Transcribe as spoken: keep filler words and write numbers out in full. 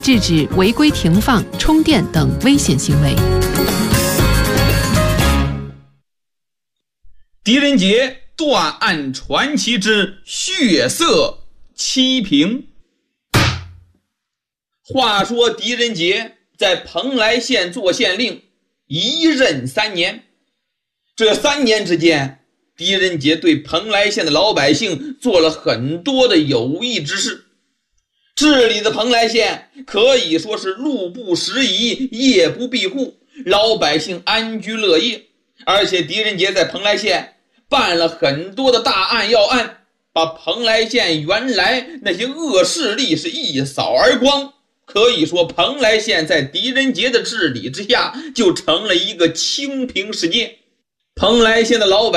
制止违规停放、充电等危险行为。 狄仁杰断案传奇之血色七平。话说狄仁杰在蓬莱县做县令，一任三年。这三年之间，狄仁杰对蓬莱县的老百姓做了很多的有益之事，治理的蓬莱县可以说是路不拾遗，夜不闭户，老百姓安居乐业。而且狄仁杰在蓬莱县办了很多的大案要案，把蓬莱县原来那些恶势力是一扫而光。可以说蓬莱县在狄仁杰的治理之下就成了一个清平世界。蓬莱县的老百